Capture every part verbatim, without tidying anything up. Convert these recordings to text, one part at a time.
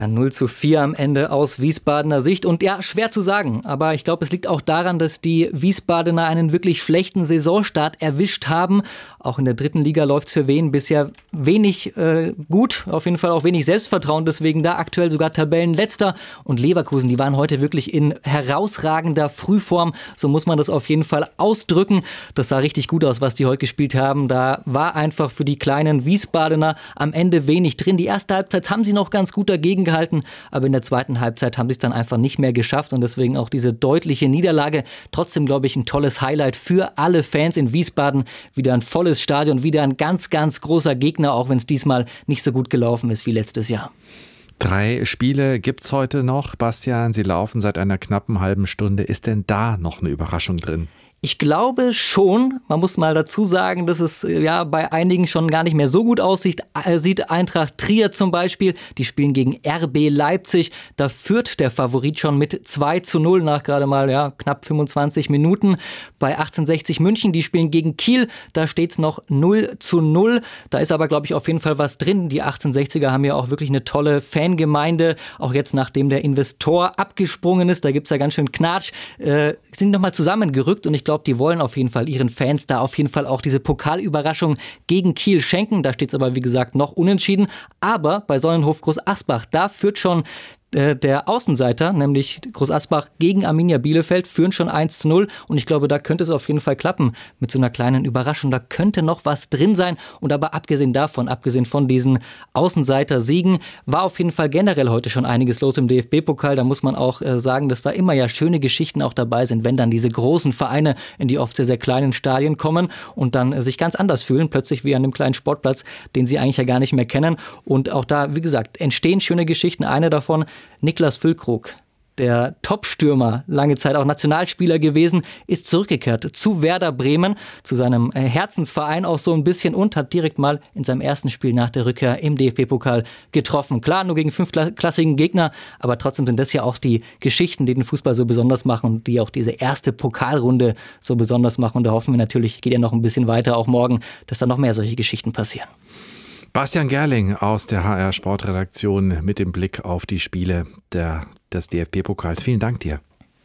null zu vier am Ende aus Wiesbadener Sicht. Und ja, schwer zu sagen. Aber ich glaube, es liegt auch daran, dass die Wiesbadener einen wirklich schlechten Saisonstart erwischt haben. Auch in der dritten Liga läuft es für Wien bisher wenig äh, gut. Auf jeden Fall auch wenig Selbstvertrauen. Deswegen da aktuell sogar Tabellenletzter. Und Leverkusen, die waren heute wirklich in herausragender Frühform. So muss man das auf jeden Fall ausdrücken. Das sah richtig gut aus, was die heute gespielt haben. Da war einfach für die kleinen Wiesbadener am Ende wenig drin. Die erste Halbzeit haben sie noch ganz gut dagegen gehalten, aber in der zweiten Halbzeit haben sie es dann einfach nicht mehr geschafft und deswegen auch diese deutliche Niederlage. Trotzdem, glaube ich, ein tolles Highlight für alle Fans in Wiesbaden. Wieder ein volles Stadion, wieder ein ganz, ganz großer Gegner, auch wenn es diesmal nicht so gut gelaufen ist wie letztes Jahr. Drei Spiele gibt's heute noch. Bastian, sie laufen seit einer knappen halben Stunde. Ist denn da noch eine Überraschung drin? Ich glaube schon. Man muss mal dazu sagen, dass es ja bei einigen schon gar nicht mehr so gut aussieht. Sieht Eintracht Trier zum Beispiel. Die spielen gegen R B Leipzig. Da führt der Favorit schon mit zwei zu null nach gerade mal ja, knapp fünfundzwanzig Minuten. Bei achtzehnhundertsechzig München, die spielen gegen Kiel. Da steht's noch null zu null. Da ist aber, glaube ich, auf jeden Fall was drin. Die achtzehnhundertsechziger haben ja auch wirklich eine tolle Fangemeinde. Auch jetzt, nachdem der Investor abgesprungen ist, da gibt's ja ganz schön Knatsch, äh, sind nochmal zusammengerückt und ich glaube, Ich glaube, die wollen auf jeden Fall ihren Fans da auf jeden Fall auch diese Pokalüberraschung gegen Kiel schenken. Da steht es aber, wie gesagt, noch unentschieden. Aber bei Sonnenhof Groß Asbach, da führt schon der Außenseiter, nämlich Groß Asbach gegen Arminia Bielefeld, führen schon eins zu null und ich glaube, da könnte es auf jeden Fall klappen mit so einer kleinen Überraschung. Da könnte noch was drin sein und aber abgesehen davon, abgesehen von diesen Außenseiter-Siegen, war auf jeden Fall generell heute schon einiges los im D F B-Pokal. Da muss man auch äh, sagen, dass da immer ja schöne Geschichten auch dabei sind, wenn dann diese großen Vereine in die oft sehr, sehr kleinen Stadien kommen und dann äh, sich ganz anders fühlen, plötzlich wie an einem kleinen Sportplatz, den sie eigentlich ja gar nicht mehr kennen. Und auch da, wie gesagt, entstehen schöne Geschichten. Eine davon, Niklas Füllkrug, der Top-Stürmer, lange Zeit auch Nationalspieler gewesen, ist zurückgekehrt zu Werder Bremen, zu seinem Herzensverein auch so ein bisschen und hat direkt mal in seinem ersten Spiel nach der Rückkehr im D F B-Pokal getroffen. Klar, nur gegen fünfklassigen Gegner, aber trotzdem sind das ja auch die Geschichten, die den Fußball so besonders machen und die auch diese erste Pokalrunde so besonders machen. Und da hoffen wir natürlich, geht ja noch ein bisschen weiter, auch morgen, dass da noch mehr solche Geschichten passieren. Bastian Gerling aus der H R Sportredaktion mit dem Blick auf die Spiele der, des D F B-Pokals. Vielen Dank dir.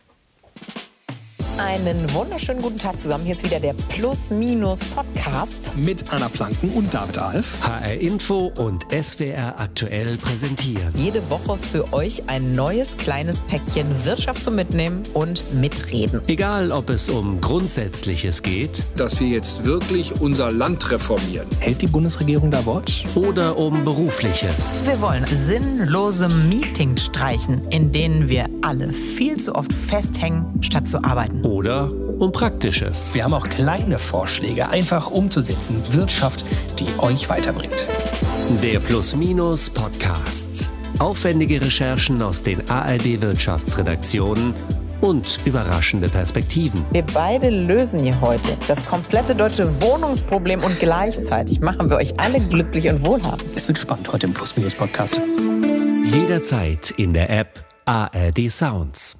Einen wunderschönen guten Tag zusammen. Hier ist wieder der Plus-Minus-Podcast. Mit Anna Planken und David Alf. H R Info und S W R aktuell präsentieren. Jede Woche für euch ein neues kleines Päckchen Wirtschaft zum Mitnehmen und Mitreden. Egal, ob es um Grundsätzliches geht. Dass wir jetzt wirklich unser Land reformieren. Hält die Bundesregierung da Wort? Oder um Berufliches. Wir wollen sinnlose Meetings streichen, in denen wir alle viel zu oft festhängen, statt zu arbeiten. Oder um Praktisches. Wir haben auch kleine Vorschläge, einfach umzusetzen. Wirtschaft, die euch weiterbringt. Der Plus-Minus-Podcast. Aufwendige Recherchen aus den A R D-Wirtschaftsredaktionen und überraschende Perspektiven. Wir beide lösen hier heute das komplette deutsche Wohnungsproblem und gleichzeitig machen wir euch alle glücklich und wohlhabend. Es wird spannend heute im Plus-Minus-Podcast. Jederzeit in der App A R D Sounds.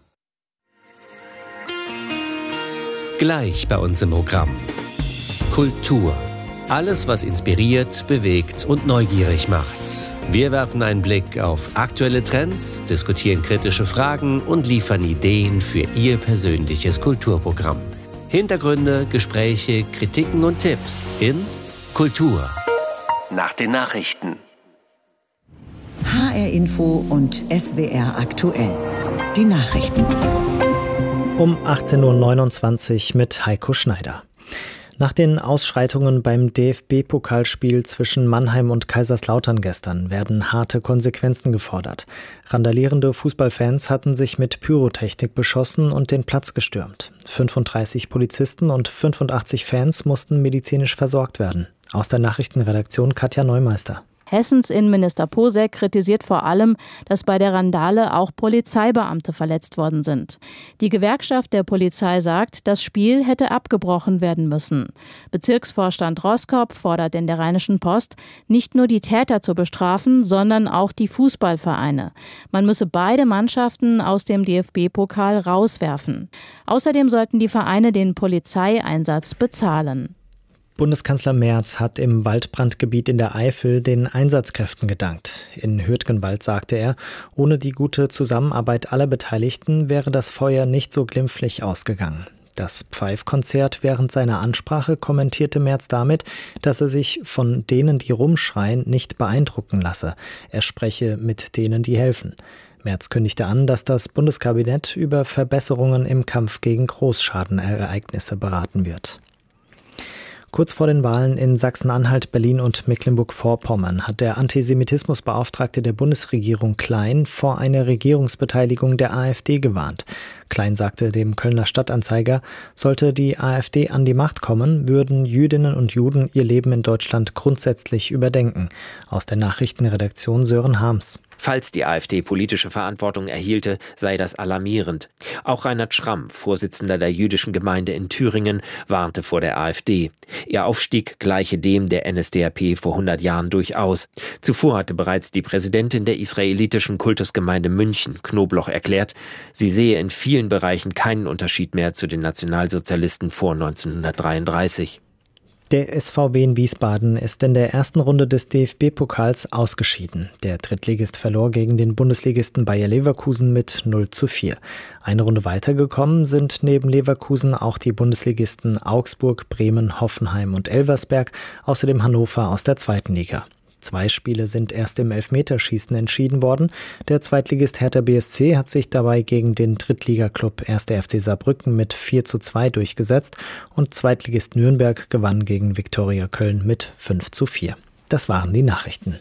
Gleich bei uns im Programm. Kultur. Alles, was inspiriert, bewegt und neugierig macht. Wir werfen einen Blick auf aktuelle Trends, diskutieren kritische Fragen und liefern Ideen für Ihr persönliches Kulturprogramm. Hintergründe, Gespräche, Kritiken und Tipps in Kultur. Nach den Nachrichten. H R Info und S W R aktuell. Die Nachrichten. Um achtzehn Uhr neunundzwanzig mit Heiko Schneider. Nach den Ausschreitungen beim D F B-Pokalspiel zwischen Mannheim und Kaiserslautern gestern werden harte Konsequenzen gefordert. Randalierende Fußballfans hatten sich mit Pyrotechnik beschossen und den Platz gestürmt. fünfunddreißig Polizisten und fünfundachtzig Fans mussten medizinisch versorgt werden. Aus der Nachrichtenredaktion Katja Neumeister. Hessens Innenminister Posek kritisiert vor allem, dass bei der Randale auch Polizeibeamte verletzt worden sind. Die Gewerkschaft der Polizei sagt, das Spiel hätte abgebrochen werden müssen. Bezirksvorstand Roskop fordert in der Rheinischen Post, nicht nur die Täter zu bestrafen, sondern auch die Fußballvereine. Man müsse beide Mannschaften aus dem D F B-Pokal rauswerfen. Außerdem sollten die Vereine den Polizeieinsatz bezahlen. Bundeskanzler Merz hat im Waldbrandgebiet in der Eifel den Einsatzkräften gedankt. In Hürtgenwald sagte er, ohne die gute Zusammenarbeit aller Beteiligten wäre das Feuer nicht so glimpflich ausgegangen. Das Pfeifkonzert während seiner Ansprache kommentierte Merz damit, dass er sich von denen, die rumschreien, nicht beeindrucken lasse. Er spreche mit denen, die helfen. Merz kündigte an, dass das Bundeskabinett über Verbesserungen im Kampf gegen Großschadenereignisse beraten wird. Kurz vor den Wahlen in Sachsen-Anhalt, Berlin und Mecklenburg-Vorpommern hat der Antisemitismusbeauftragte der Bundesregierung Klein vor einer Regierungsbeteiligung der AfD gewarnt. Klein sagte dem Kölner Stadtanzeiger, sollte die AfD an die Macht kommen, würden Jüdinnen und Juden ihr Leben in Deutschland grundsätzlich überdenken. Aus der Nachrichtenredaktion Sören Harms. Falls die AfD politische Verantwortung erhielte, sei das alarmierend. Auch Reinhard Schramm, Vorsitzender der jüdischen Gemeinde in Thüringen, warnte vor der AfD. Ihr Aufstieg gleiche dem der N S D A P vor hundert Jahren durchaus. Zuvor hatte bereits die Präsidentin der israelitischen Kultusgemeinde München, Knobloch, erklärt, sie sehe in vielen Bereichen keinen Unterschied mehr zu den Nationalsozialisten vor neunzehnhundertdreiunddreißig. Der S V W in Wiesbaden ist in der ersten Runde des D F B-Pokals ausgeschieden. Der Drittligist verlor gegen den Bundesligisten Bayer Leverkusen mit null zu vier. Eine Runde weitergekommen sind neben Leverkusen auch die Bundesligisten Augsburg, Bremen, Hoffenheim und Elversberg, außerdem Hannover aus der zweiten Liga. Zwei Spiele sind erst im Elfmeterschießen entschieden worden. Der Zweitligist Hertha B S C hat sich dabei gegen den Drittligaklub erster F C Saarbrücken mit vier zu zwei durchgesetzt und Zweitligist Nürnberg gewann gegen Viktoria Köln mit fünf zu vier. Das waren die Nachrichten.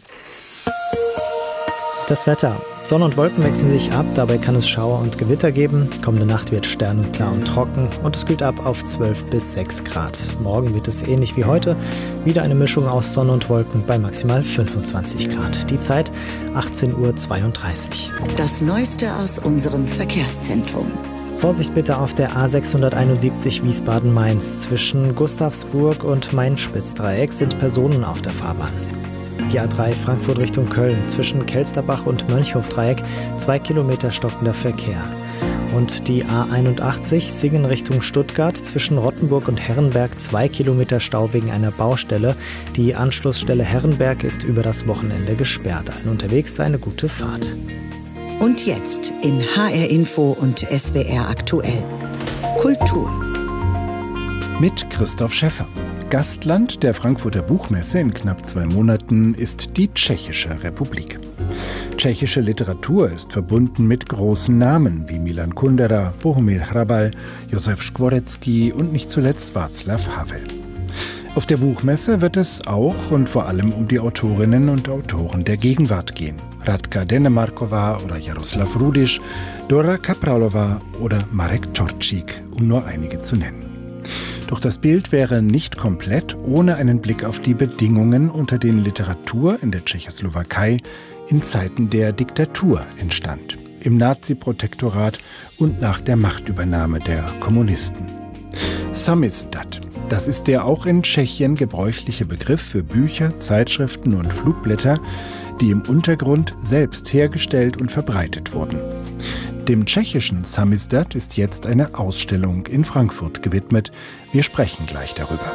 Das Wetter. Sonne und Wolken wechseln sich ab, dabei kann es Schauer und Gewitter geben. Kommende Nacht wird sternenklar und trocken und es kühlt ab auf zwölf bis sechs Grad. Morgen wird es ähnlich wie heute, wieder eine Mischung aus Sonne und Wolken bei maximal fünfundzwanzig Grad. Die Zeit achtzehn Uhr zweiunddreißig. Das Neueste aus unserem Verkehrszentrum. Vorsicht bitte auf der A sechshunderteinundsiebzig Wiesbaden-Mainz. Zwischen Gustavsburg und Main-Spitz-Dreieck sind Personen auf der Fahrbahn. Die A drei Frankfurt Richtung Köln, zwischen Kelsterbach und Mönchhof-Dreieck, zwei Kilometer stockender Verkehr. Und die A einundachtzig Singen Richtung Stuttgart, zwischen Rottenburg und Herrenberg, zwei Kilometer Stau wegen einer Baustelle. Die Anschlussstelle Herrenberg ist über das Wochenende gesperrt. Allen unterwegs eine gute Fahrt. Und jetzt in H R Info und S W R aktuell. Kultur. Mit Christoph Schäffer. Gastland der Frankfurter Buchmesse in knapp zwei Monaten ist die Tschechische Republik. Tschechische Literatur ist verbunden mit großen Namen wie Milan Kundera, Bohumil Hrabal, Josef Škvorecký und nicht zuletzt Václav Havel. Auf der Buchmesse wird es auch und vor allem um die Autorinnen und Autoren der Gegenwart gehen. Radka Denemarková oder Jaroslav Rudiš, Dora Kapralova oder Marek Torčík, um nur einige zu nennen. Doch das Bild wäre nicht komplett ohne einen Blick auf die Bedingungen, unter denen Literatur in der Tschechoslowakei in Zeiten der Diktatur entstand, im Nazi-Protektorat und nach der Machtübernahme der Kommunisten. Samizdat, das ist der auch in Tschechien gebräuchliche Begriff für Bücher, Zeitschriften und Flugblätter, die im Untergrund selbst hergestellt und verbreitet wurden. Dem tschechischen Samizdat ist jetzt eine Ausstellung in Frankfurt gewidmet. Wir sprechen gleich darüber.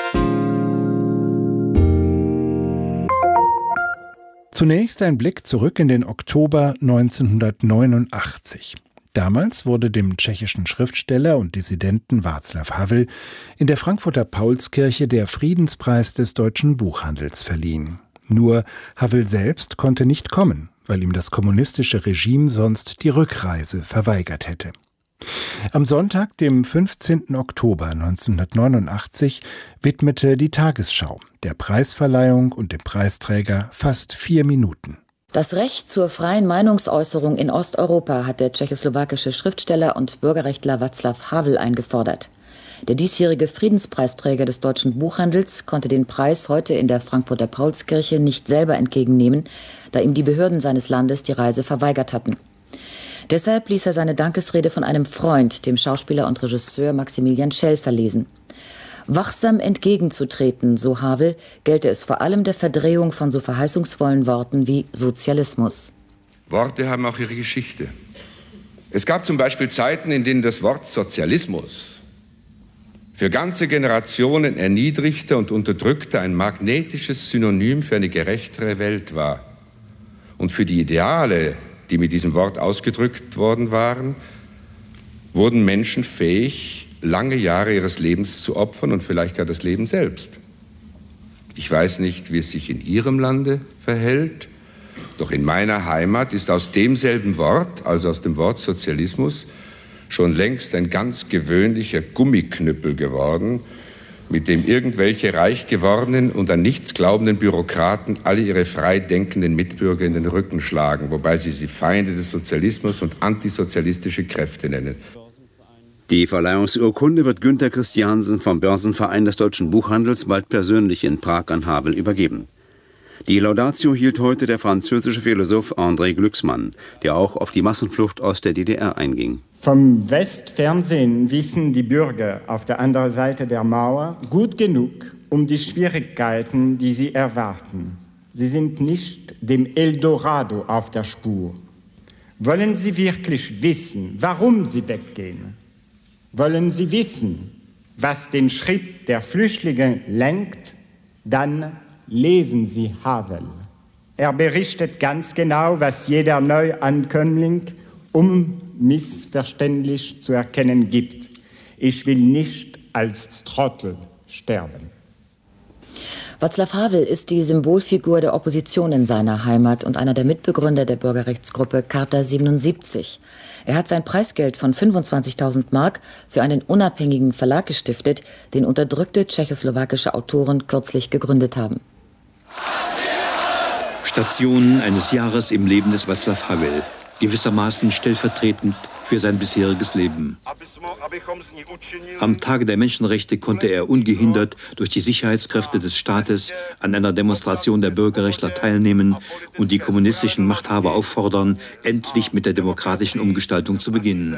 Zunächst ein Blick zurück in den Oktober neunzehnhundertneunundachtzig. Damals wurde dem tschechischen Schriftsteller und Dissidenten Václav Havel in der Frankfurter Paulskirche der Friedenspreis des deutschen Buchhandels verliehen. Nur Havel selbst konnte nicht kommen, weil ihm das kommunistische Regime sonst die Rückreise verweigert hätte. Am Sonntag, dem fünfzehnten Oktober neunzehnhundertneunundachtzig, widmete die Tagesschau der Preisverleihung und dem Preisträger fast vier Minuten. Das Recht zur freien Meinungsäußerung in Osteuropa hat der tschechoslowakische Schriftsteller und Bürgerrechtler Václav Havel eingefordert. Der diesjährige Friedenspreisträger des deutschen Buchhandels konnte den Preis heute in der Frankfurter Paulskirche nicht selber entgegennehmen, da ihm die Behörden seines Landes die Reise verweigert hatten. Deshalb ließ er seine Dankesrede von einem Freund, dem Schauspieler und Regisseur Maximilian Schell, verlesen. Wachsam entgegenzutreten, so Havel, gelte es vor allem der Verdrehung von so verheißungsvollen Worten wie Sozialismus. Worte haben auch ihre Geschichte. Es gab zum Beispiel Zeiten, in denen das Wort Sozialismus für ganze Generationen erniedrigter und unterdrückter ein magnetisches Synonym für eine gerechtere Welt war. Und für die Ideale, die mit diesem Wort ausgedrückt worden waren, wurden Menschen fähig, lange Jahre ihres Lebens zu opfern und vielleicht gar das Leben selbst. Ich weiß nicht, wie es sich in Ihrem Lande verhält, doch in meiner Heimat ist aus demselben Wort, also aus dem Wort Sozialismus, schon längst ein ganz gewöhnlicher Gummiknüppel geworden, mit dem irgendwelche reich gewordenen und an nichts glaubenden Bürokraten alle ihre frei denkenden Mitbürger in den Rücken schlagen, wobei sie sie Feinde des Sozialismus und antisozialistische Kräfte nennen. Die Verleihungsurkunde wird Günter Christiansen vom Börsenverein des deutschen Buchhandels bald persönlich in Prag an Havel übergeben. Die Laudatio hielt heute der französische Philosoph André Glücksmann, der auch auf die Massenflucht aus der D D R einging. Vom Westfernsehen wissen die Bürger auf der anderen Seite der Mauer gut genug um die Schwierigkeiten, die sie erwarten. Sie sind nicht dem Eldorado auf der Spur. Wollen Sie wirklich wissen, warum sie weggehen? Wollen Sie wissen, was den Schritt der Flüchtlinge lenkt? Dann lesen Sie Havel. Er berichtet ganz genau, was jeder Neuankömmling unmissverständlich zu erkennen gibt. Ich will nicht als Trottel sterben. Václav Havel ist die Symbolfigur der Opposition in seiner Heimat und einer der Mitbegründer der Bürgerrechtsgruppe Charta siebenundsiebzig. Er hat sein Preisgeld von fünfundzwanzigtausend Mark für einen unabhängigen Verlag gestiftet, den unterdrückte tschechoslowakische Autoren kürzlich gegründet haben. Stationen eines Jahres im Leben des Václav Havel, gewissermaßen stellvertretend für sein bisheriges Leben. Am Tage der Menschenrechte konnte er ungehindert durch die Sicherheitskräfte des Staates an einer Demonstration der Bürgerrechtler teilnehmen und die kommunistischen Machthaber auffordern, endlich mit der demokratischen Umgestaltung zu beginnen.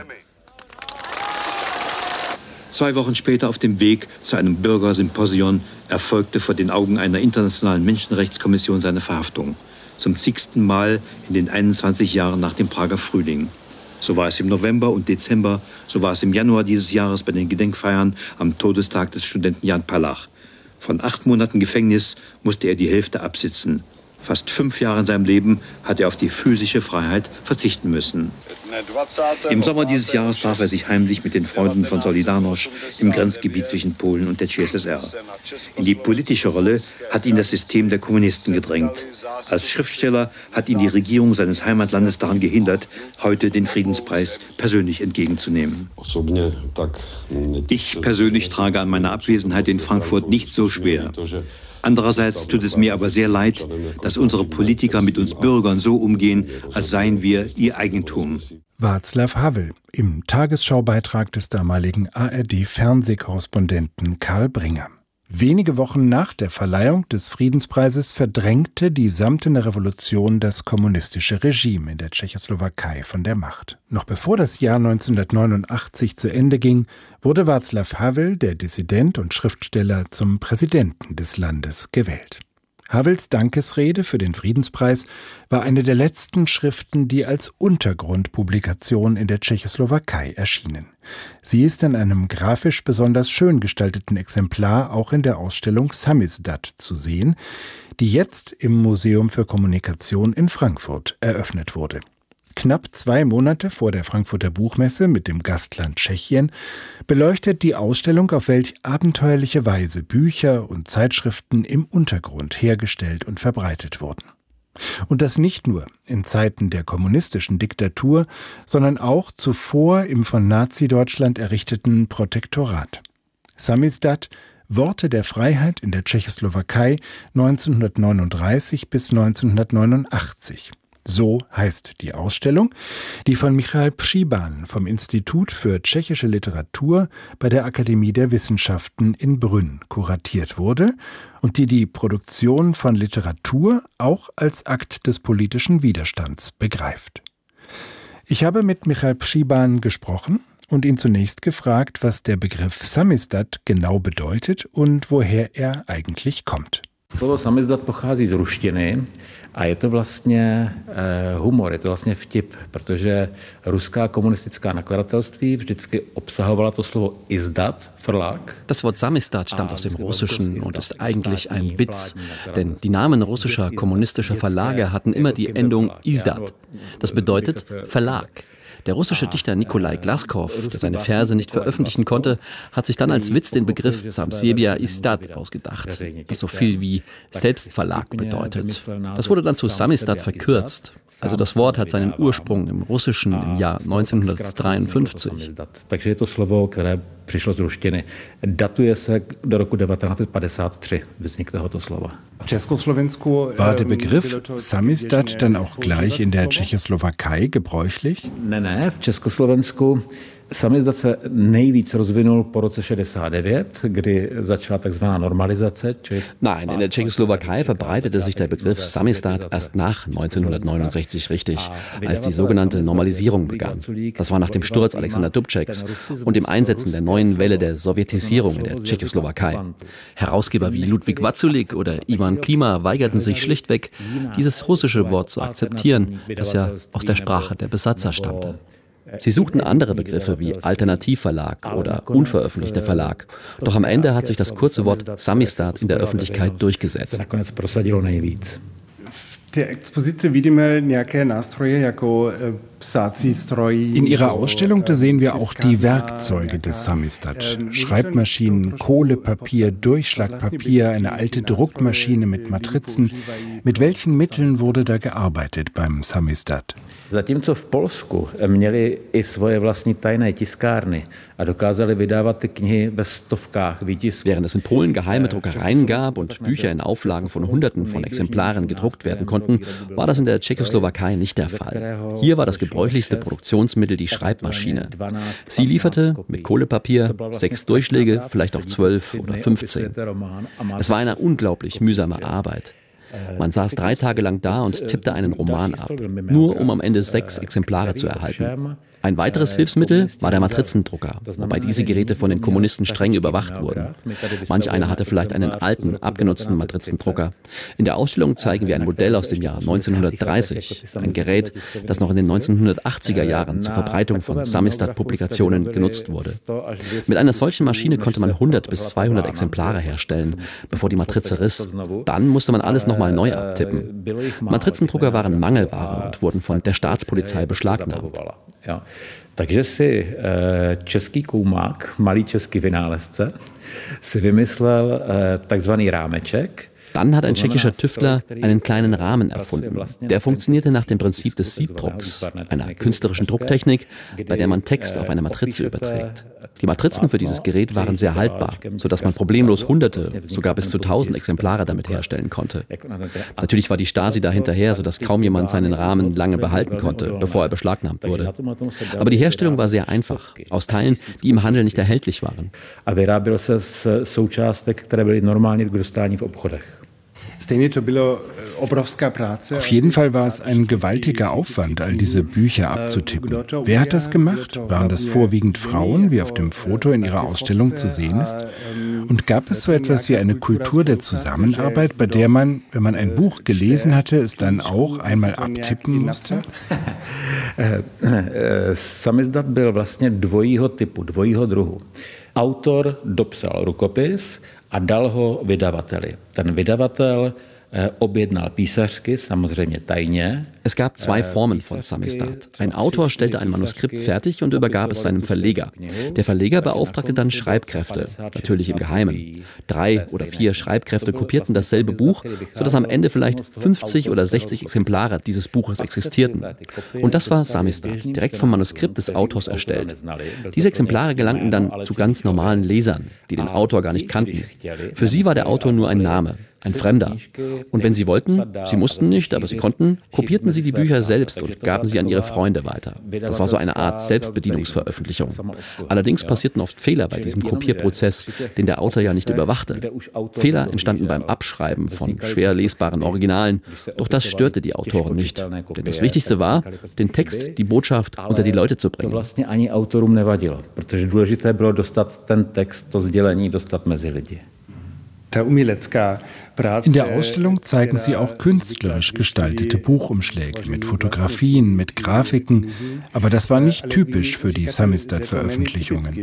Zwei Wochen später auf dem Weg zu einem Bürgersymposion erfolgte vor den Augen einer internationalen Menschenrechtskommission seine Verhaftung. Zum zigsten Mal in den einundzwanzig Jahren nach dem Prager Frühling. So war es im November und Dezember, so war es im Januar dieses Jahres bei den Gedenkfeiern am Todestag des Studenten Jan Palach. Von acht Monaten Gefängnis musste er die Hälfte absitzen. Fast fünf Jahre in seinem Leben hat er auf die physische Freiheit verzichten müssen. Im Sommer dieses Jahres traf er sich heimlich mit den Freunden von Solidarność im Grenzgebiet zwischen Polen und der C S S R. In die politische Rolle hat ihn das System der Kommunisten gedrängt. Als Schriftsteller hat ihn die Regierung seines Heimatlandes daran gehindert, heute den Friedenspreis persönlich entgegenzunehmen. Ich persönlich trage an meiner Abwesenheit in Frankfurt nicht so schwer. Andererseits tut es mir aber sehr leid, dass unsere Politiker mit uns Bürgern so umgehen, als seien wir ihr Eigentum. Václav Havel im Tagesschaubeitrag des damaligen A R D-Fernsehkorrespondenten Karl Bringer. Wenige Wochen nach der Verleihung des Friedenspreises verdrängte die Samtene Revolution das kommunistische Regime in der Tschechoslowakei von der Macht. Noch bevor das Jahr neunzehnhundertneunundachtzig zu Ende ging, wurde Václav Havel, der Dissident und Schriftsteller, zum Präsidenten des Landes gewählt. Havels Dankesrede für den Friedenspreis war eine der letzten Schriften, die als Untergrundpublikation in der Tschechoslowakei erschienen. Sie ist in einem grafisch besonders schön gestalteten Exemplar auch in der Ausstellung Samizdat zu sehen, die jetzt im Museum für Kommunikation in Frankfurt eröffnet wurde. Knapp zwei Monate vor der Frankfurter Buchmesse mit dem Gastland Tschechien beleuchtet die Ausstellung, auf welch abenteuerliche Weise Bücher und Zeitschriften im Untergrund hergestellt und verbreitet wurden. Und das nicht nur in Zeiten der kommunistischen Diktatur, sondern auch zuvor im von Nazi-Deutschland errichteten Protektorat. Samizdat, Worte der Freiheit in der Tschechoslowakei neunzehnhundertneununddreißig bis neunzehnhundertneunundachtzig. So heißt die Ausstellung, die von Michal Přiban vom Institut für tschechische Literatur bei der Akademie der Wissenschaften in Brünn kuratiert wurde und die die Produktion von Literatur auch als Akt des politischen Widerstands begreift. Ich habe mit Michal Přiban gesprochen und ihn zunächst gefragt, was der Begriff Samizdat genau bedeutet und woher er eigentlich kommt. Slovo samizdat pochází z ruštiny A je to vlastně humor, je to vlastně vtip, protože ruská komunistická nakladatelství vždycky obsahovala to slovo izdat, Verlag. Das Wort Samisdat stammt aus dem Russischen und ist eigentlich ein Witz, denn die Namen russischer kommunistischer Verlage hatten immer die Endung izdat. Das bedeutet Verlag. Der russische Dichter Nikolai Glaskow, der seine Verse nicht veröffentlichen konnte, hat sich dann als Witz den Begriff Samsebia Istat ausgedacht, das so viel wie Selbstverlag bedeutet. Das wurde dann zu Samisdat verkürzt. Also das Wort hat seinen Ursprung im Russischen im Jahr neunzehnhundertdreiundfünfzig. Takže je to slovo, které přišlo z ruštiny. Datuje se do roku devatenáct set padesát tři, vznik tohoto slova. War der Begriff Samizdat dann auch gleich in der Tschechoslowakei gebräuchlich? Ne, ne, v Československu samizdat se nejvíc rozvinul po roce šedesát devět, kdy začala takzvaná normalizace. Nein, in der Tschechoslowakei verbreitete sich der Begriff Samizdat erst nach neunzehnhundertneunundsechzig richtig, als die sogenannte Normalisierung begann. Das war nach dem Sturz Alexander Dubčeks und dem Einsetzen der neuen Welle der Sowjetisierung in der Tschechoslowakei. Herausgeber wie Ludwig Wazulik oder Iwan Klima weigerten sich schlichtweg, dieses russische Wort zu akzeptieren, das ja aus der Sprache der Besatzer stammte. Sie suchten andere Begriffe wie Alternativverlag oder unveröffentlichter Verlag. Doch am Ende hat sich das kurze Wort Samizdat in der Öffentlichkeit durchgesetzt. In Ihrer Ausstellung, da sehen wir auch die Werkzeuge des Samizdat. Schreibmaschinen, Kohlepapier, Durchschlagpapier, eine alte Druckmaschine mit Matrizen. Mit welchen Mitteln wurde da gearbeitet beim Samizdat? Zatímco v Polsku měli i svoje vlastní tajné tiskárny a dokázali vydávat ty knihy ve stovkách výtisků. Während es in Polen geheime Druckereien gab und Bücher in Auflagen von Hunderten von Exemplaren gedruckt werden konnten, war das in der Tschechoslowakei nicht der Fall. Hier war das gebräuchlichste Produktionsmittel die Schreibmaschine. Sie lieferte mit Kohlepapier sechs Durchschläge, vielleicht auch zwölf oder fünfzehn. Es war eine unglaublich mühsame Arbeit. Man saß drei Tage lang da und tippte einen Roman ab, nur um am Ende sechs Exemplare zu erhalten. Ein weiteres Hilfsmittel war der Matrizendrucker, wobei diese Geräte von den Kommunisten streng überwacht wurden. Manch einer hatte vielleicht einen alten, abgenutzten Matrizendrucker. In der Ausstellung zeigen wir ein Modell aus dem Jahr neunzehnhundertdreißig, ein Gerät, das noch in den neunzehnhundertachtziger Jahren zur Verbreitung von Samizdat-Publikationen genutzt wurde. Mit einer solchen Maschine konnte man hundert bis zweihundert Exemplare herstellen, bevor die Matrize riss. Dann musste man alles nochmal neu abtippen. Matrizendrucker waren Mangelware und wurden von der Staatspolizei beschlagnahmt. Ja. Takže si český koumák, malý český vynálezce, si vymyslel takzvaný rámeček. Dann hat ein tschechischer Tüftler einen kleinen Rahmen erfunden. Der funktionierte nach dem Prinzip des Siebdrucks, einer künstlerischen Drucktechnik, bei der man Text auf eine Matrize überträgt. Die Matrizen für dieses Gerät waren sehr haltbar, sodass man problemlos hunderte, sogar bis zu tausend Exemplare damit herstellen konnte. Natürlich war die Stasi da hinterher, sodass kaum jemand seinen Rahmen lange behalten konnte, bevor er beschlagnahmt wurde. Aber die Herstellung war sehr einfach, aus Teilen, die im Handel nicht erhältlich waren. A vyráběl se z součástek, které byly normálně k dostání v obchodech. Auf jeden Fall war es ein gewaltiger Aufwand, all diese Bücher abzutippen. Wer hat das gemacht? Waren das vorwiegend Frauen, wie auf dem Foto in Ihrer Ausstellung zu sehen ist? Und gab es so etwas wie eine Kultur der Zusammenarbeit, bei der man, wenn man ein Buch gelesen hatte, es dann auch einmal abtippen musste? Samizdat byl vlastně dvojího typu, dvojího druhu. Autor dopsal rukopis a dal ho vydavateli. Ten vydavatel objednal písařky, samozřejmě tajně. Es gab zwei Formen von Samizdat. Ein Autor stellte ein Manuskript fertig und übergab es seinem Verleger. Der Verleger beauftragte dann Schreibkräfte, natürlich im Geheimen. Drei oder vier Schreibkräfte kopierten dasselbe Buch, sodass am Ende vielleicht fünfzig oder sechzig Exemplare dieses Buches existierten. Und das war Samizdat, direkt vom Manuskript des Autors erstellt. Diese Exemplare gelangten dann zu ganz normalen Lesern, die den Autor gar nicht kannten. Für sie war der Autor nur ein Name, ein Fremder. Und wenn sie wollten, sie mussten nicht, aber sie konnten, kopierten sie die Bücher selbst und gaben sie an ihre Freunde weiter. Das war so eine Art Selbstbedienungsveröffentlichung. Allerdings passierten oft Fehler bei diesem Kopierprozess, den der Autor ja nicht überwachte. Fehler entstanden beim Abschreiben von schwer lesbaren Originalen, doch das störte die Autoren nicht. Denn das Wichtigste war, den Text, die Botschaft unter die Leute zu bringen. Vlastně ani autorům nevadilo, protože důležité bylo dostat ten text, to sdělení dostat mezi lidi. Ta umělecká In der Ausstellung zeigen sie auch künstlerisch gestaltete Buchumschläge mit Fotografien, mit Grafiken, aber das war nicht typisch für die Samisdat-Veröffentlichungen.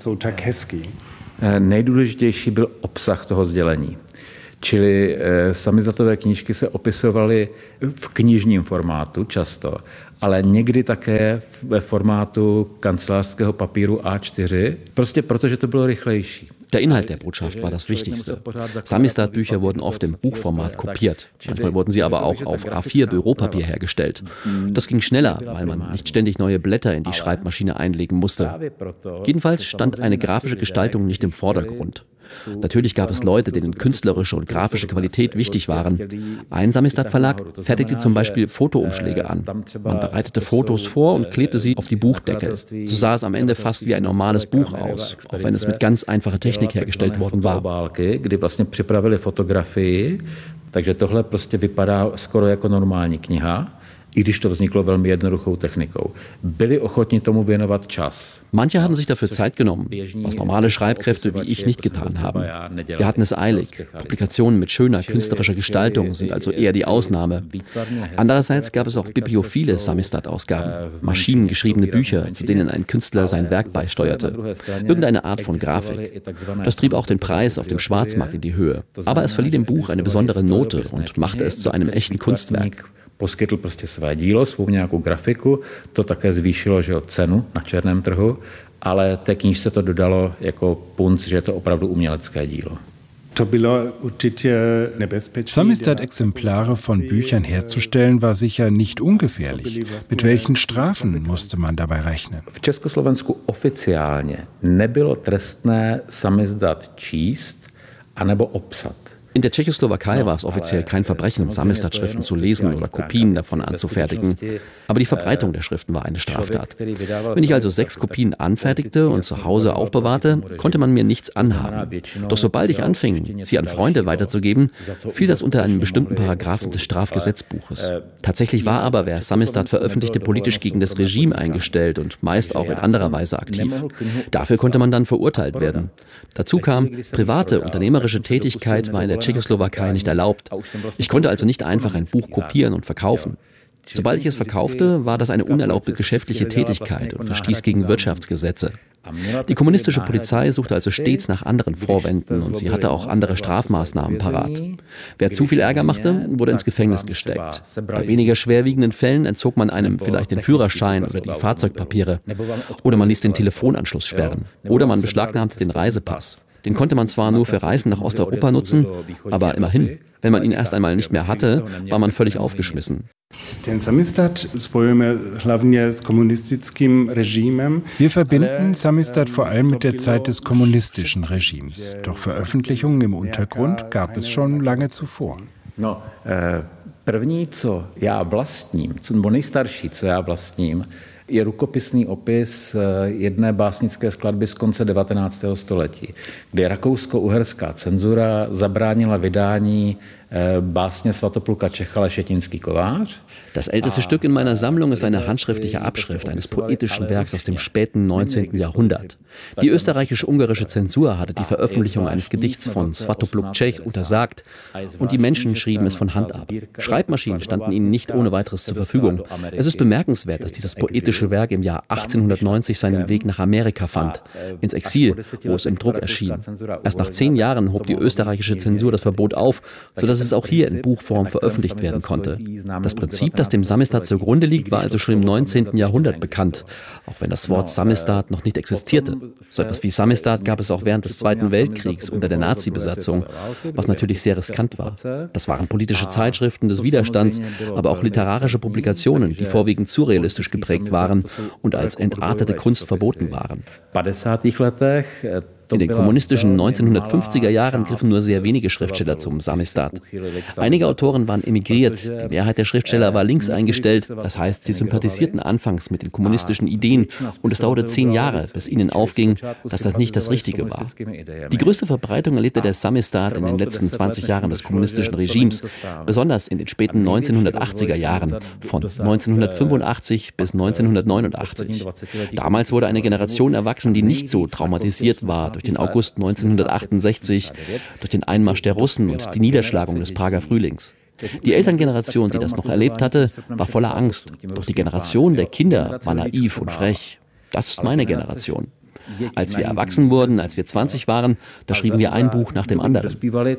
Nejdůležitější byl obsah toho sdělení. Čili e, samizdatové knížky se opisovaly v knižním formátu často, ale někdy také ve formátu kancelářského papíru A čtyři, prostě protože to bylo rychlejší. Der Inhalt der Botschaft war das Wichtigste. Samisdat-Bücher wurden oft im Buchformat kopiert. Manchmal wurden sie aber auch auf A vier Büropapier hergestellt. Das ging schneller, weil man nicht ständig neue Blätter in die Schreibmaschine einlegen musste. Jedenfalls stand eine grafische Gestaltung nicht im Vordergrund. Natürlich gab es Leute, denen künstlerische und grafische Qualität wichtig waren. Ein Samisdat-Verlag fertigte zum Beispiel Fotoumschläge an. Man bereitete Fotos vor und klebte sie auf die Buchdeckel. So sah es am Ende fast wie ein normales Buch aus, auch wenn es mit ganz einfacher Technik hergestellt worden war. Kdy vlastně připravili fotografii, takže tohle prostě vypadá skoro jako normální kniha, i když to vzniklo velmi jednoduchou technikou. Byli ochotni tomu věnovat čas. Manche haben sich dafür Zeit genommen, was normale Schreibkräfte wie ich nicht getan haben. Wir hatten es eilig. Publikationen mit schöner künstlerischer Gestaltung sind also eher die Ausnahme. Andererseits gab es auch bibliophile Samisdat-Ausgaben, maschinengeschriebene Bücher, zu denen ein Künstler sein Werk beisteuerte. Irgendeine Art von Grafik. Das trieb auch den Preis auf dem Schwarzmarkt in die Höhe. Aber es verlieh dem Buch eine besondere Note und machte es zu einem echten Kunstwerk. Poskytl prostě své dílo, svou nějakou grafiku, to také zvýšilo, že jo, cenu na černém trhu, ale té knížce to dodalo jako punc, že je to opravdu umělecké dílo. Samisdat-Exemplare von Büchern herzustellen war sicher nicht ungefährlich. Mit welchen Strafen musste man dabei rechnen? V Československu oficiálně nebylo trestné samizdat číst anebo obsat. In der Tschechoslowakei war es offiziell kein Verbrechen, Samisdat-Schriften zu lesen oder Kopien davon anzufertigen. Aber die Verbreitung der Schriften war eine Straftat. Wenn ich also sechs Kopien anfertigte und zu Hause aufbewahrte, konnte man mir nichts anhaben. Doch sobald ich anfing, sie an Freunde weiterzugeben, fiel das unter einen bestimmten Paragraphen des Strafgesetzbuches. Tatsächlich war aber, wer Samisdat veröffentlichte, politisch gegen das Regime eingestellt und meist auch in anderer Weise aktiv. Dafür konnte man dann verurteilt werden. Dazu kam, private unternehmerische Tätigkeit war in der Tschechoslowakei nicht erlaubt. Ich konnte also nicht einfach ein Buch kopieren und verkaufen. Sobald ich es verkaufte, war das eine unerlaubte geschäftliche Tätigkeit und verstieß gegen Wirtschaftsgesetze. Die kommunistische Polizei suchte also stets nach anderen Vorwänden und sie hatte auch andere Strafmaßnahmen parat. Wer zu viel Ärger machte, wurde ins Gefängnis gesteckt. Bei weniger schwerwiegenden Fällen entzog man einem vielleicht den Führerschein oder die Fahrzeugpapiere. Oder man ließ den Telefonanschluss sperren. Oder man beschlagnahmte den Reisepass. Den konnte man zwar nur für Reisen nach Osteuropa nutzen, aber immerhin, wenn man ihn erst einmal nicht mehr hatte, war man völlig aufgeschmissen. Wir verbinden Samisdat vor allem mit der Zeit des kommunistischen Regimes. Doch Veröffentlichungen im Untergrund gab es schon lange zuvor. No, eh, první, co já vlastním, co nejstarší, co já vlastním, je rukopisný opis jedné básnické skladby z konce devatenáctého století, kdy rakousko-uherská cenzura zabránila vydání básně Svatopluka Čechala Šetinský kovář. Das älteste Stück in meiner Sammlung ist eine handschriftliche Abschrift eines poetischen Werks aus dem späten neunzehnten Jahrhundert. Die österreichisch-ungarische Zensur hatte die Veröffentlichung eines Gedichts von Svatopluk Čech untersagt und die Menschen schrieben es von Hand ab. Schreibmaschinen standen ihnen nicht ohne weiteres zur Verfügung. Es ist bemerkenswert, dass dieses poetische Werk im Jahr achtzehnhundertneunzig seinen Weg nach Amerika fand, ins Exil, wo es im Druck erschien. Erst nach zehn Jahren hob die österreichische Zensur das Verbot auf, sodass es auch hier in Buchform veröffentlicht werden konnte. Das Prinzip, das dem Samisdat zugrunde liegt, war also schon im neunzehnten Jahrhundert bekannt, auch wenn das Wort Samisdat noch nicht existierte. So etwas wie Samisdat gab es auch während des Zweiten Weltkriegs unter der Nazi-Besatzung, was natürlich sehr riskant war. Das waren politische Zeitschriften des Widerstands, aber auch literarische Publikationen, die vorwiegend surrealistisch geprägt waren und als entartete Kunst verboten waren. In den kommunistischen neunzehnhundertfünfziger Jahren griffen nur sehr wenige Schriftsteller zum Samisdat. Einige Autoren waren emigriert, die Mehrheit der Schriftsteller war links eingestellt, das heißt, sie sympathisierten anfangs mit den kommunistischen Ideen und es dauerte zehn Jahre, bis ihnen aufging, dass das nicht das Richtige war. Die größte Verbreitung erlebte der Samisdat in den letzten zwanzig Jahren des kommunistischen Regimes, besonders in den späten neunzehnhundertachtziger Jahren, von neunzehnhundertfünfundachtzig bis neunzehnhundertneunundachtzig. Damals wurde eine Generation erwachsen, die nicht so traumatisiert war durch den August neunzehnhundertachtundsechzig, durch den Einmarsch der Russen und die Niederschlagung des Prager Frühlings. Die Elterngeneration, die das noch erlebt hatte, war voller Angst. Doch die Generation der Kinder war naiv und frech. Das ist meine Generation. Als wir erwachsen wurden, als wir zwanzig waren, da schrieben wir ein Buch nach dem anderen.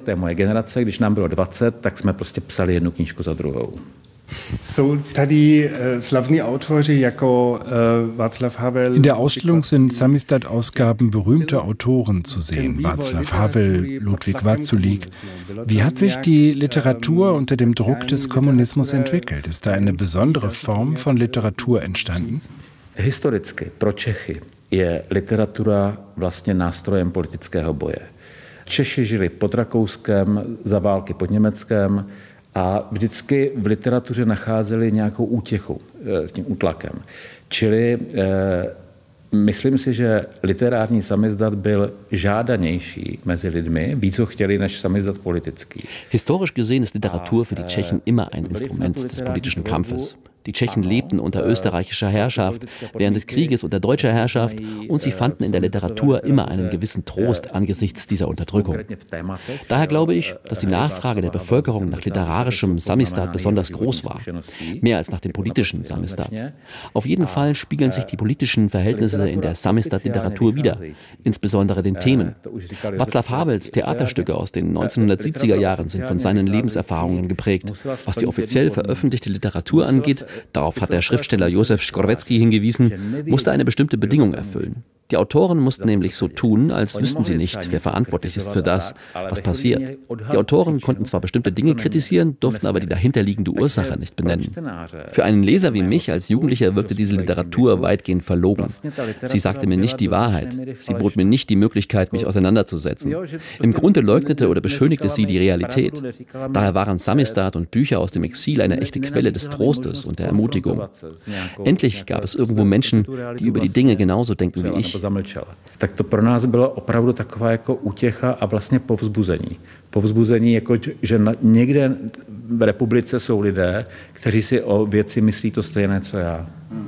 In der Ausstellung sind Samisdat-Ausgaben berühmter Autoren zu sehen. Václav Havel, Ludwig Vaculík. Wie hat sich die Literatur unter dem Druck des Kommunismus entwickelt? Ist da eine besondere Form von Literatur entstanden? Historicky pro Čechy je literatura vlastně nástrojem politického boje. Češi žili pod Rakouskem, za války pod Německem a vždycky v literatuře nacházeli nějakou útěchu s tím útlakem. Čili eh, myslím si, že literární samizdat byl žádanější mezi lidmi, víc ho chtěli než samizdat politický. Historisch gesehen ist Literatur für die Tschechen immer ein Instrument des politischen Kampfes. Die Tschechen lebten unter österreichischer Herrschaft, während des Krieges unter deutscher Herrschaft, und sie fanden in der Literatur immer einen gewissen Trost angesichts dieser Unterdrückung. Daher glaube ich, dass die Nachfrage der Bevölkerung nach literarischem Samisdat besonders groß war, mehr als nach dem politischen Samisdat. Auf jeden Fall spiegeln sich die politischen Verhältnisse in der Samisdat-Literatur wider, insbesondere den Themen. Václav Havels Theaterstücke aus den neunzehnhundertsiebziger Jahren sind von seinen Lebenserfahrungen geprägt. Was die offiziell veröffentlichte Literatur angeht, darauf hat der Schriftsteller Josef Škvorecký hingewiesen, musste eine bestimmte Bedingung erfüllen. Die Autoren mussten nämlich so tun, als wüssten sie nicht, wer verantwortlich ist für das, was passiert. Die Autoren konnten zwar bestimmte Dinge kritisieren, durften aber die dahinterliegende Ursache nicht benennen. Für einen Leser wie mich als Jugendlicher wirkte diese Literatur weitgehend verlogen. Sie sagte mir nicht die Wahrheit. Sie bot mir nicht die Möglichkeit, mich auseinanderzusetzen. Im Grunde leugnete oder beschönigte sie die Realität. Daher waren Samisdat und Bücher aus dem Exil eine echte Quelle des Trostes und der Ermutigung. Endlich gab es irgendwo Menschen, die über die Dinge genauso denken wie ich. Tak to pro nás bylo opravdu taková jako útěcha a vlastně povzbuzení. Povzbuzení, jako že někde v republice jsou lidé, kteří si o věci myslí to stejné, co já.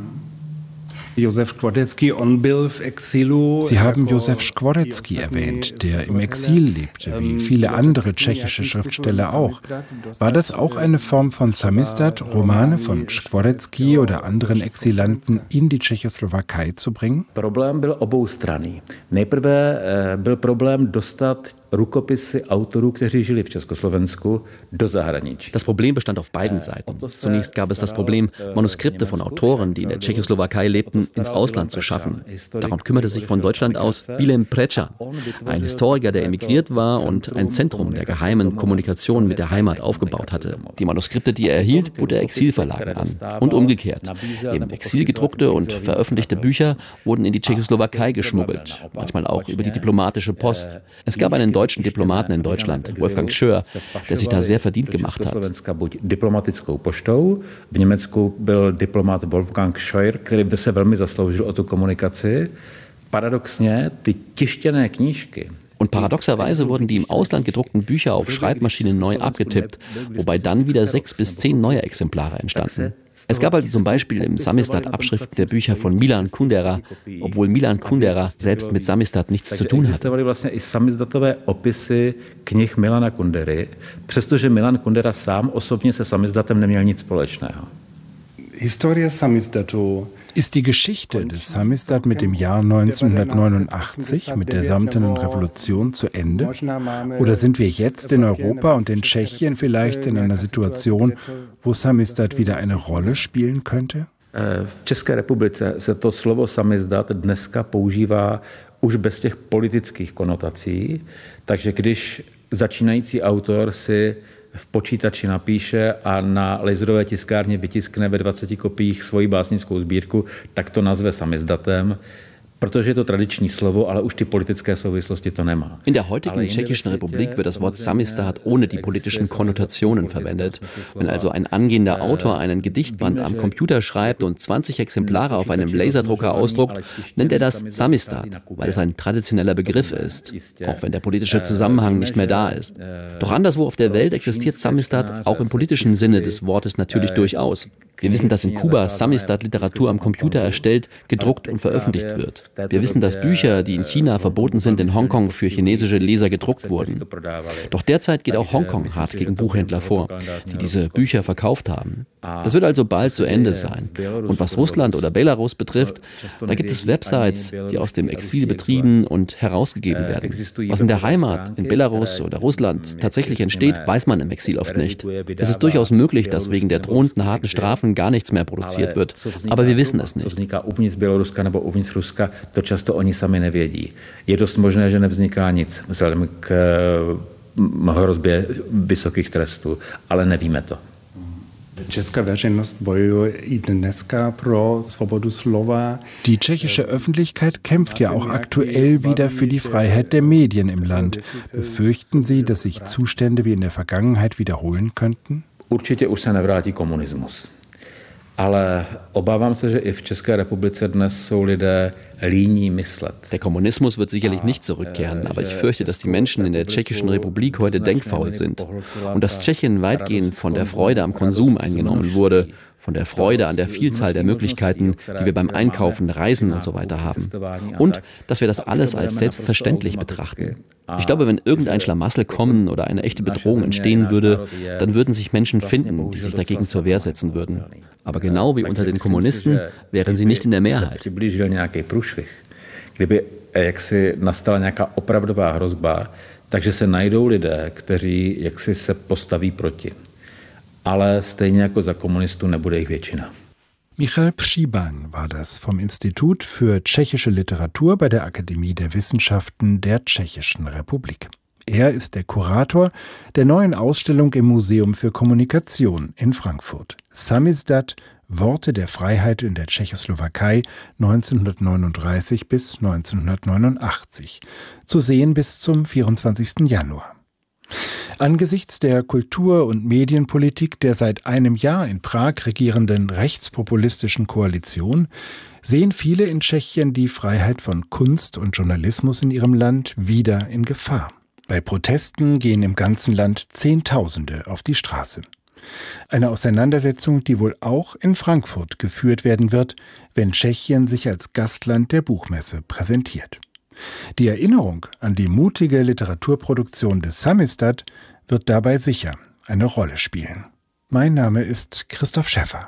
Josef Škvorecký, Sie haben Josef Škvorecký erwähnt, der im Exil lebte, wie viele andere tschechische Schriftsteller auch. War das auch eine Form von Samizdat, Romane von Škvorecký oder anderen Exilanten in die Tschechoslowakei zu bringen? Problém byl oboustranný. Nejprve byl problém dostat rukopisy autorů, kteří žili v Československu, do zahraničí. Das Problem bestand auf beiden Seiten. Zunächst gab es das Problem, Manuskripte von Autoren, die in der Tschechoslowakei lebten, ins Ausland zu schaffen. Darum kümmerte sich von Deutschland aus Vilém Preča, ein Historiker, der emigriert war und ein Zentrum der geheimen Kommunikation mit der Heimat aufgebaut hatte. Die Manuskripte, die er erhielt, bot er Exilverlagen an. Und umgekehrt. Im Exil gedruckte und veröffentlichte Bücher wurden in die Tschechoslowakei geschmuggelt, manchmal auch über die diplomatische Post. Es gab einen deutschen Diplomaten in Deutschland, Wolfgang Schör, der sich da sehr verdient gemacht hat. Diplomatickou poštou. V Německu byl diplomat Wolfgang Schör, který by se velmi zasloužil o tu komunikaci. Paradoxně ty tištěné knížky. Und paradoxerweise wurden die im Ausland gedruckten Bücher auf Schreibmaschinen neu abgetippt, wobei dann wieder sechs bis zehn neue Exemplare entstanden. Es gab also zum Beispiel im Samisdat Abschriften der Bücher von Milan Kundera, obwohl Milan Kundera selbst mit Samisdat nichts zu tun hatte. Vlastně i samizdatové opisy knih Milana Kundery, přestože Milan Kundera sám osobně se samizdatem neměl nic společného. Historia Samizdatu. Ist die Geschichte des Samizdat mit dem Jahr neunzehnhundertneunundachtzig, mit der Samtenen Revolution, zu Ende? Oder sind wir jetzt in Europa und in Tschechien vielleicht in einer Situation, wo Samizdat wieder eine Rolle spielen könnte? V České republice se to slovo samizdat dneska používá už bez těch politických konotací, takže když začínající autor si v počítači napíše a na laserové tiskárně vytiskne ve dvaceti kopiích svoji básnickou sbírku, tak to nazve samizdatem, protože je to tradiční slovo, ale už die politické Souvislosti to nemá. In der heutigen Tschechischen Republik wird das Wort Samizdat ohne die politischen Konnotationen verwendet. Wenn also ein angehender Autor einen Gedichtband am Computer schreibt und zwanzig Exemplare auf einem Laserdrucker ausdruckt, nennt er das Samizdat, weil es ein traditioneller Begriff ist, auch wenn der politische Zusammenhang nicht mehr da ist. Doch anderswo auf der Welt existiert Samizdat auch im politischen Sinne des Wortes natürlich durchaus. Wir wissen, dass in Kuba Samizdat-Literatur am Computer erstellt, gedruckt und veröffentlicht wird. Wir wissen, dass Bücher, die in China verboten sind, in Hongkong für chinesische Leser gedruckt wurden. Doch derzeit geht auch Hongkong hart gegen Buchhändler vor, die diese Bücher verkauft haben. Das wird also bald zu Ende sein. Und was Russland oder Belarus betrifft, da gibt es Websites, die aus dem Exil betrieben und herausgegeben werden. Was in der Heimat, in Belarus oder Russland tatsächlich entsteht, weiß man im Exil oft nicht. Es ist durchaus möglich, dass wegen der drohenden harten Strafen gar nichts mehr produziert wird. Aber wir wissen es nicht. Je dost možné, že nevzniká nic vzhledem k hrozbě vysokých trestů, ale nevíme to. Česká veřejnost bojuje i dneska pro svobodu slova. Die tschechische Öffentlichkeit kämpft ja auch aktuell wieder für die Freiheit der Medien im Land. Befürchten Sie, dass sich Zustände wie in der Vergangenheit wiederholen könnten? Určitě už se nevrátí komunismus. Ale obávám se, že i v České republice dnes jsou lidé líní myslet. Der Kommunismus wird sicherlich nicht zurückkehren, aber ich fürchte, dass die Menschen in der Tschechischen Republik heute denkfaul sind und dass Tschechien weitgehend von der Freude am Konsum eingenommen wurde, von der Freude an der Vielzahl der Möglichkeiten, die wir beim Einkaufen, Reisen und so weiter haben. Und dass wir das alles als selbstverständlich betrachten. Ich glaube, wenn irgendein Schlamassel kommen oder eine echte Bedrohung entstehen würde, dann würden sich Menschen finden, die sich dagegen zur Wehr setzen würden. Aber genau wie unter den Kommunisten wären sie nicht in der Mehrheit. Kdyby jaksi nastala nějaká opravdová hrozba, takže se najdou lidé, kteří jaksi se postaví proti. Ale stejně jako za komunistů nebude jich většina. Michal Přiban war das vom Institut für tschechische Literatur bei der Akademie der Wissenschaften der Tschechischen Republik. Er ist der Kurator der neuen Ausstellung im Museum für Kommunikation in Frankfurt. Samizdat, Worte der Freiheit in der Tschechoslowakei neunzehnhundertneununddreißig bis neunzehnhundertneunundachtzig. Zu sehen bis zum vierundzwanzigsten Januar. Angesichts der Kultur- und Medienpolitik der seit einem Jahr in Prag regierenden rechtspopulistischen Koalition sehen viele in Tschechien die Freiheit von Kunst und Journalismus in ihrem Land wieder in Gefahr. Bei Protesten gehen im ganzen Land Zehntausende auf die Straße. Eine Auseinandersetzung, die wohl auch in Frankfurt geführt werden wird, wenn Tschechien sich als Gastland der Buchmesse präsentiert. Die Erinnerung an die mutige Literaturproduktion des Samizdat wird dabei sicher eine Rolle spielen. Mein Name ist Christoph Schäffer.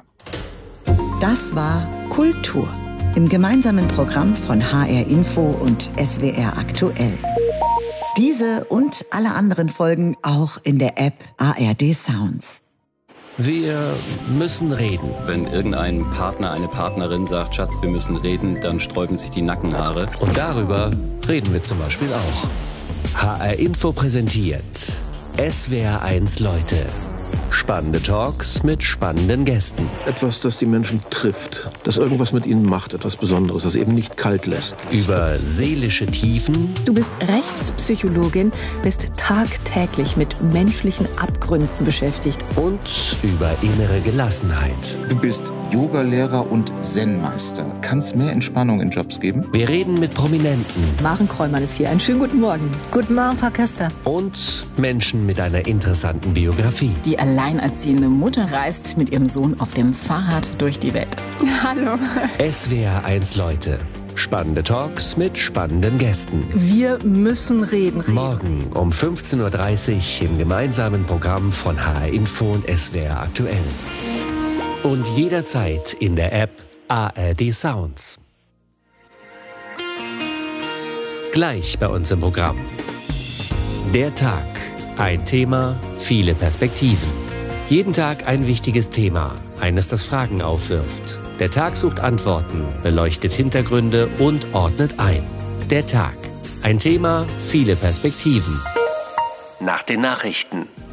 Das war Kultur im gemeinsamen Programm von H R Info und S W R Aktuell. Diese und alle anderen Folgen auch in der App A R D Sounds. Wir müssen reden. Wenn irgendein Partner, eine Partnerin sagt, Schatz, wir müssen reden, dann sträuben sich die Nackenhaare. Und darüber reden wir zum Beispiel auch. H R Info präsentiert S W R eins Leute. Spannende Talks mit spannenden Gästen. Etwas, das die Menschen trifft, das irgendwas mit ihnen macht, etwas Besonderes, das eben nicht kalt lässt. Über seelische Tiefen. Du bist Rechtspsychologin, bist tagtäglich mit menschlichen Abgründen beschäftigt. Und über innere Gelassenheit. Du bist Yogalehrer und Zen-Meister. Kann es mehr Entspannung in Jobs geben? Wir reden mit Prominenten. Maren Kräumann ist hier. Einen schönen guten Morgen. Guten Morgen, Frau Köster. Und Menschen mit einer interessanten Biografie. Die alleinerziehende Mutter reist mit ihrem Sohn auf dem Fahrrad durch die Welt. Hallo. S W R eins Leute. Spannende Talks mit spannenden Gästen. Wir müssen reden. reden. Morgen um fünfzehn Uhr dreißig im gemeinsamen Programm von H R Info und S W R Aktuell. Und jederzeit in der App A R D Sounds. Gleich bei uns im Programm. Der Tag. Ein Thema, viele Perspektiven. Jeden Tag ein wichtiges Thema, eines, das Fragen aufwirft. Der Tag sucht Antworten, beleuchtet Hintergründe und ordnet ein. Der Tag. Ein Thema, viele Perspektiven. Nach den Nachrichten.